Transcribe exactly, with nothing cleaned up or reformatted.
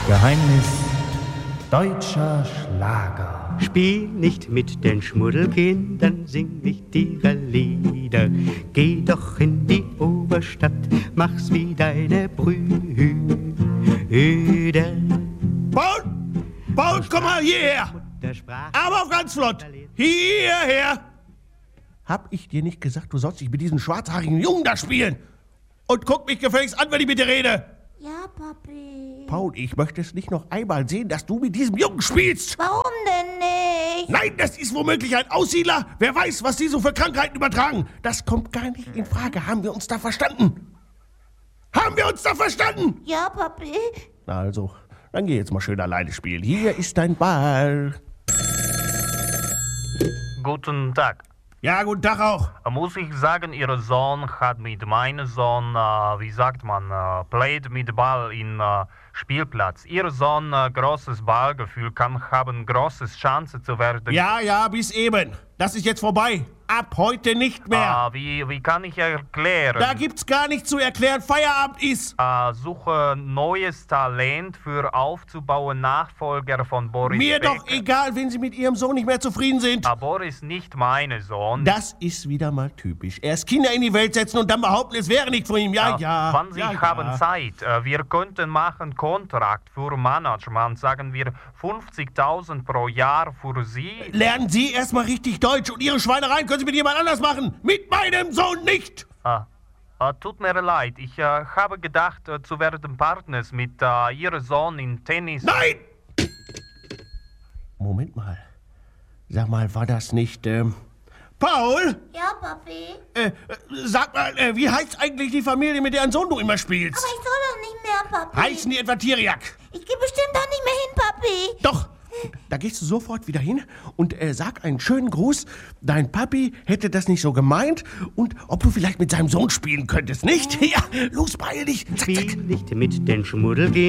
Geheimnis deutscher Schlager. Spiel nicht mit den Schmuddelkindern, sing nicht ihre Lieder. Geh doch in die Oberstadt, mach's wie deine Brüder. Paul! Paul, komm mal hierher! Aber auf ganz flott! Hierher! Hab ich dir nicht gesagt, du sollst dich mit diesen schwarzhaarigen Jungen da spielen? Und guck mich gefälligst an, wenn ich mit dir rede! Ja, Papi. Paul, ich möchte es nicht noch einmal sehen, dass du mit diesem Jungen spielst! Warum denn nicht? Nein, das ist womöglich ein Aussiedler! Wer weiß, was die so für Krankheiten übertragen! Das kommt gar nicht in Frage. Haben wir uns da verstanden? Haben wir uns da verstanden? Ja, Papi. Na also, dann geh jetzt mal schön alleine spielen. Hier ist dein Ball. Guten Tag. Ja, guten Tag auch. Muss ich sagen, Ihr Sohn hat mit meinem Sohn, äh, wie sagt man, äh, played mit Ball in äh, Spielplatz. Ihr Sohn äh, großes Ballgefühl kann haben, großes Chance zu werden. Ja, ja, bis eben. Das ist jetzt vorbei. Ab heute nicht mehr. Äh, wie, wie kann ich erklären? Da gibt's gar nichts zu erklären. Feierabend ist. Äh, suche neues Talent für aufzubauen Nachfolger von Boris Mir Becker. doch egal, wenn Sie mit Ihrem Sohn nicht mehr zufrieden sind. Äh, Boris nicht mein Sohn. Das ist wieder mal typisch. Erst Kinder in die Welt setzen und dann behaupten, es wäre nicht von ihm. Ja, Äh, ja. Wann Sie ja, haben ja. Zeit, äh, wir könnten machen Kontrakt für Management, sagen wir fünfzigtausend pro Jahr für Sie. Lernen Sie erstmal richtig Deutsch und Ihre Schweinereien können Sie mit jemand anders machen. Mit meinem Sohn nicht. Ah, äh, tut mir leid, ich äh, habe gedacht, äh, zu werden Partners mit äh, Ihrem Sohn in Tennis. Nein! Moment mal. Sag mal, war das nicht, ähm... Paul? Ja, Papi. Äh, äh, sag mal, äh, wie heißt eigentlich die Familie, mit deren Sohn du immer spielst? Aber ich soll doch nicht mehr, Papi. Heißen die etwa Tiriak? Ich gehe bestimmt doch nicht mehr hin, Papi. Doch. Da gehst du sofort wieder hin und äh, sag einen schönen Gruß. Dein Papi hätte das nicht so gemeint und ob du vielleicht mit seinem Sohn spielen könntest, nicht? Ja, los, beeil dich. Zack, zack. Spiel nicht mit den Schmuddelkindern.